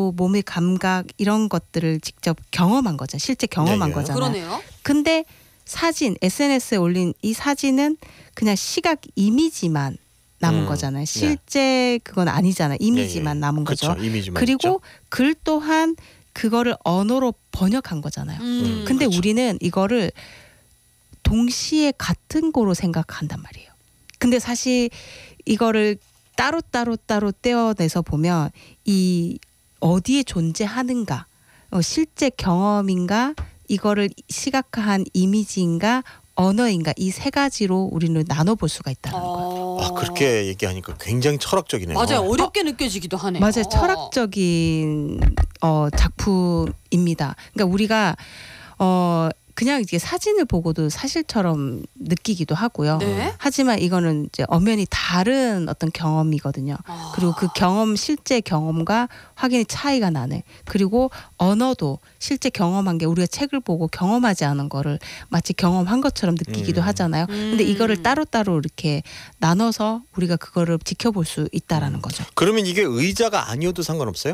그리고 몸의 감각 이런 것들을 직접 경험한 거죠. 실제 경험한 예, 예. 거잖아요. 그러네요. 근데 사진, SNS에 올린 이 사진은 그냥 시각 이미지만 남은 거잖아요. 실제 그건 아니잖아요. 이미지만 남은 거죠. 그렇죠. 이미지만 그리고 있죠. 글 또한 그거를 언어로 번역한 거잖아요. 근데 그렇죠. 우리는 이거를 동시에 같은 거로 생각한단 말이에요. 근데 사실 이거를 따로 떼어내서 보면 이 어디에 존재하는가, 실제 경험인가, 이거를 시각화한 이미지인가, 언어인가, 이 세 가지로 우리는 나눠볼 수가 있다는 거예요. 아, 그렇게 얘기하니까 굉장히 철학적이네요. 맞아요. 어렵게 느껴지기도 하네요. 맞아요. 철학적인 작품입니다. 그러니까 우리가 그냥 이게 사진을 보고도 사실처럼 느끼기도 하고요. 네. 하지만 이거는 이제 엄연히 다른 어떤 경험이거든요. 그리고 그 경험, 실제 경험과 확연히 차이가 나네. 그리고 언어도 실제 경험한 게 우리가 책을 보고 경험하지 않은 거를 마치 경험한 것처럼 느끼기도 하잖아요. 근데 이거를 따로따로 이렇게 나눠서 우리가 그거를 지켜볼 수 있다라는 거죠. 그러면 이게 의자가 아니어도 상관없어요?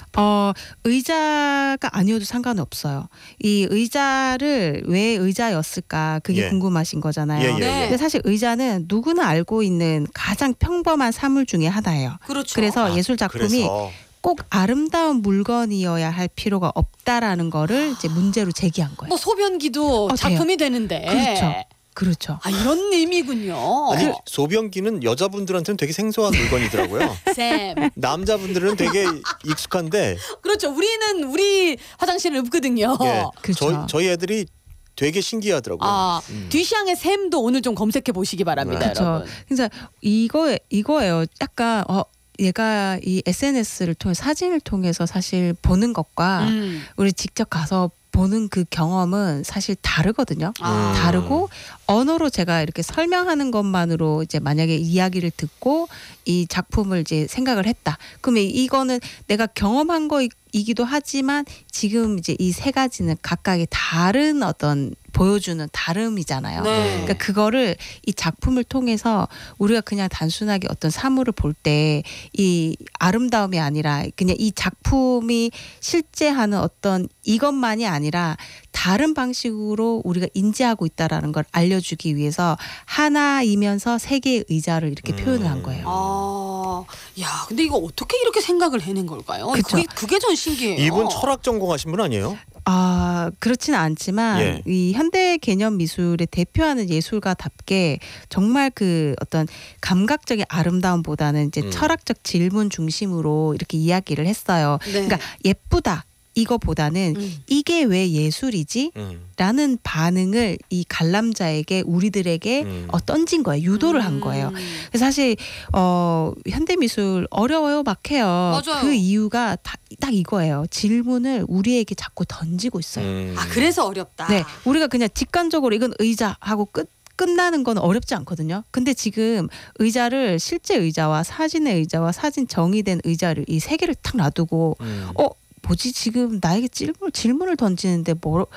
의자가 아니어도 상관은 없어요. 이 의자를 왜 의자였을까 그게 예. 궁금하신 거잖아요. 예, 예, 네. 근데 사실 의자는 누구나 알고 있는 가장 평범한 사물 중에 하나예요. 그렇죠. 그래서 예술 작품이 그래서 꼭 아름다운 물건이어야 할 필요가 없다라는 거를 이제 문제로 제기한 거예요. 뭐 소변기도 작품이 되는데. 그렇죠. 아, 이런 의미군요. 아니 소변기는 여자분들한테는 되게 생소한 물건이더라고요. 쌤. 남자분들은 되게 익숙한데 그렇죠. 우리 화장실은 없거든요. 예, 그렇죠. 저희 애들이 되게 신기하더라고요. 아, 뒤샹의 샘도 오늘 좀 검색해 보시기 바랍니다, 그렇죠. 여러분. 그래서 이거예요. 약간 얘가 이 SNS를 통해 사진을 통해서 사실 보는 것과 우리 직접 가서 보는 그 경험은 사실 다르거든요. 다르고 언어로 제가 이렇게 설명하는 것만으로 이제 만약에 이야기를 듣고 이 작품을 이제 생각을 했다. 그러면 이거는 내가 경험한 거이기도 하지만 지금 이제 이 세 가지는 각각의 다른 어떤 보여주는 다름이잖아요. 네. 그러니까 그거를 이 작품을 통해서 우리가 그냥 단순하게 어떤 사물을 볼 때 이 아름다움이 아니라 그냥 이 작품이 실제 하는 어떤 이것만이 아니라 다른 방식으로 우리가 인지하고 있다라는 걸 알려주기 위해서 하나이면서 세 개의 의자를 이렇게 표현을 한 거예요. 아, 야, 근데 이거 어떻게 이렇게 생각을 해낸 걸까요? 그쵸. 그게 전 신기해요. 이분 철학 전공하신 분 아니에요? 그렇지는 않지만 예. 이 현대 개념 미술을 대표하는 예술가답게 정말 그 어떤 감각적인 아름다움보다는 이제 철학적 질문 중심으로 이렇게 이야기를 했어요. 네. 그러니까 예쁘다 이거보다는 이게 왜 예술이지? 라는 반응을 이 관람자에게 우리들에게 던진 거예요. 유도를 한 거예요. 그래서 사실 현대 미술 어려워요, 막해요. 맞아요. 그 이유가 딱 이거예요. 질문을 우리에게 자꾸 던지고 있어요. 아, 그래서 어렵다. 네, 우리가 그냥 직관적으로 이건 의자 하고 끝나는 건 어렵지 않거든요. 근데 지금 의자를 실제 의자와 사진의 의자와 사진 정의된 의자를 이 세 개를 딱 놔두고 뭐지 지금 나에게 질문을 던지는데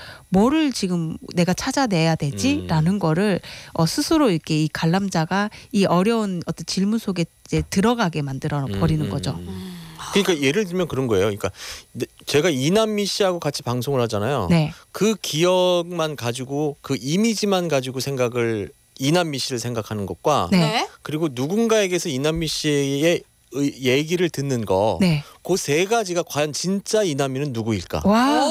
뭐를 지금 내가 찾아내야 되지? 라는 거를 스스로 이렇게 이 관람자가 이 어려운 어떤 질문 속에 이제 들어가게 만들어 버리는 거죠. 그러니까 예를 들면 그런 거예요. 그러니까 제가 이남미 씨하고 같이 방송을 하잖아요. 네. 그 기억만 가지고 그 이미지만 가지고 생각을 이남미 씨를 생각하는 것과 네. 그리고 누군가에게서 이남미 씨의 얘기를 듣는 거, 네. 그 세 가지가 과연 진짜 이남미는 누구일까? 와,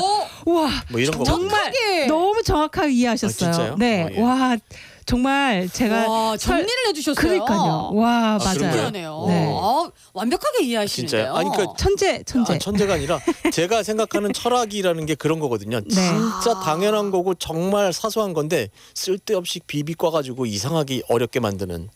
뭐 이런 거. 정말 너무 정확하게 이해하셨어요. 아, 진짜요? 네, 예. 와 정말 제가 와, 정리를 해주셨어요. 그러니까요. 와 맞아요. 그런가요? 그러네요. 네. 완벽하게 이해하시는데요. 진짜요? 아니, 그러니까 천재. 천재가 아니라 제가 생각하는 철학이라는 게 그런 거거든요. 네. 진짜 당연한 거고 정말 사소한 건데 쓸데없이 비비꿔 가지고 이상하게 어렵게 만드는.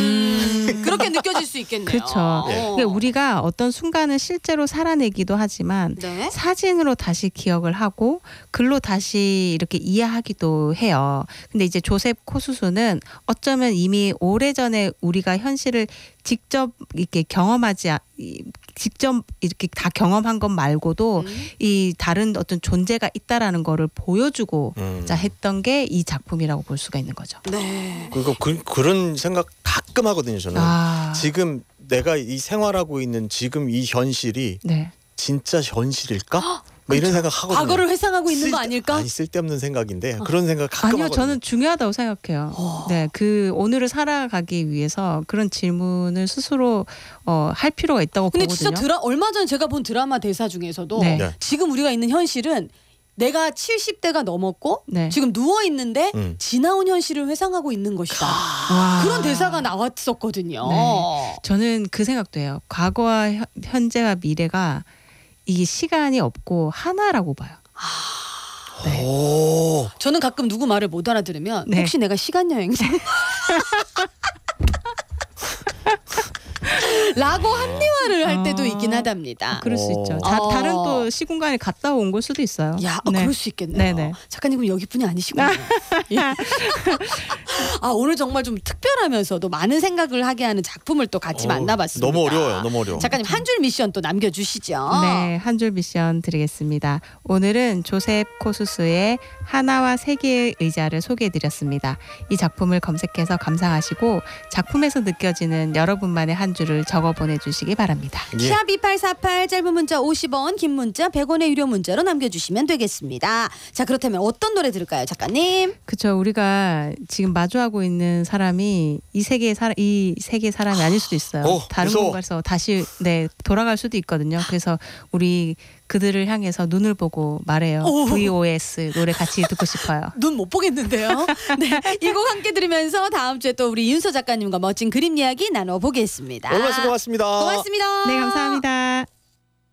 그렇게 느껴질 수 있겠네요. 그렇죠. 그러니까 우리가 어떤 순간은 실제로 살아내기도 하지만 네. 사진으로 다시 기억을 하고 글로 다시 이렇게 이해하기도 해요. 근데 이제 조셉 코수수는 어쩌면 이미 오래전에 우리가 현실을 직접 이렇게 직접 이렇게 다 경험한 것 말고도 이 다른 어떤 존재가 있다라는 거를 보여주고 자 했던 게 이 작품이라고 볼 수가 있는 거죠. 네. 그리고 그런 생각 가끔 하거든요. 저는 아. 지금 내가 이 생활하고 있는 지금 이 현실이 네. 진짜 현실일까? 뭐 이런 생각 하거든요. 과거를 회상하고 있는 거 아닐까? 아니 쓸데없는 생각인데 그런 생각 가끔 아니요, 하거든요. 저는 중요하다고 생각해요. 네, 그 오늘을 살아가기 위해서 그런 질문을 스스로 할 필요가 있다고 근데 보거든요. 진짜 얼마 전에 제가 본 드라마 대사 중에서도 네. 네. 지금 우리가 있는 현실은 내가 70대가 넘었고 네. 지금 누워 있는데 음. 지나온 현실을 회상하고 있는 것이다. 와. 그런 대사가 나왔었거든요. 네. 저는 그 생각도 해요. 과거와 현재와 미래가 이게 시간이 없고 하나라고 봐요. 네. 오. 저는 가끔 누구 말을 못 알아들으면 네. 혹시 내가 시간 여행사 라고 합리화를 할 때도 있긴 하답니다. 그럴 수 있죠. 어. 다른 또 시공간에 갔다 온 걸 수도 있어요. 야, 네. 그럴 수 있겠네요. 네네. 작가님은 여기뿐이 아니시군요. 예. 아, 오늘 정말 좀 특별하면서도 많은 생각을 하게 하는 작품을 또 같이 만나봤습니다. 너무 어려워요. 너무 어려워. 작가님 한 줄 미션 또 남겨주시죠. 네, 한 줄 미션 드리겠습니다. 오늘은 조셉 코수스의 하나와 세 개의 의자를 소개해드렸습니다. 이 작품을 검색해서 감상하시고 작품에서 느껴지는 여러분만의 한 줄을 적어 보내주시기 바랍니다. 예. 샵 2848 짧은 문자 50원 긴 문자 100원의 유료 문자로 남겨주시면 되겠습니다. 자, 그렇다면 어떤 노래 들을까요, 작가님? 그렇죠. 우리가 지금 마주하고 있는 사람이 이 세계의 사람이 아닐 수도 있어요. 다른 무서워. 공간에서 다시 돌아갈 수도 있거든요. 그래서 우리 그들을 향해서 눈을 보고 말해요. 오. VOS 노래 같이 듣고 싶어요. 눈 못 보겠는데요. 네, 이 곡 함께 들으면서 다음 주에 또 우리 윤서 작가님과 멋진 그림 이야기 나눠보겠습니다. 오늘 말씀 고맙습니다. 고맙습니다. 네, 감사합니다.